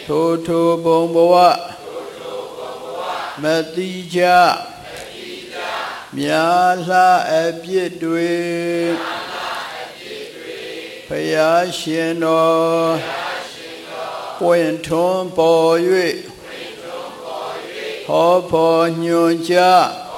ထိုထိုဘုံဘဝမတိကြမြာလှအပြစ်တွေဖယားရှင်တော်ပွင့်ထွန်းပေါ်၍ဟောဖို့ညွှန်ကြား